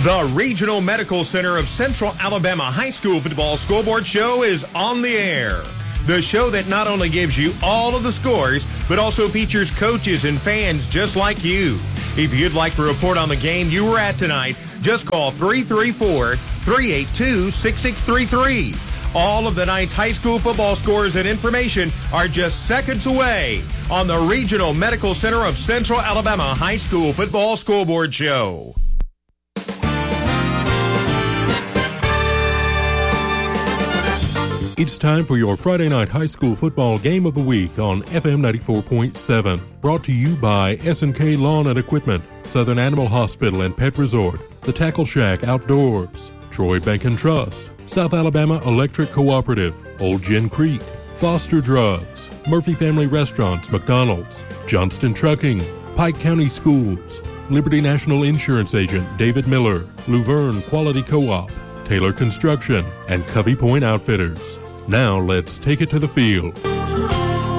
The Regional Medical Center of Central Alabama High School Football Scoreboard Show is on the air. The show that not only gives you all of the scores, but also features coaches and fans just like you. If you'd like to report on the game you were at tonight, just call 334-382-6633. All of the night's high school football scores and information are just seconds away on the Regional Medical Center of Central Alabama High School Football Scoreboard Show. It's time for your Friday night high school football game of the week on FM 94.7. Brought to you by S&K Lawn and Equipment, Southern Animal Hospital and Pet Resort, The Tackle Shack Outdoors, Troy Bank and Trust, South Alabama Electric Cooperative, Old Gin Creek, Foster Drugs, Murphy Family Restaurants, McDonald's, Johnston Trucking, Pike County Schools, Liberty National Insurance Agent David Miller, Luverne Quality Co-op, Taylor Construction, and Covey Point Outfitters. Now let's take it to the field.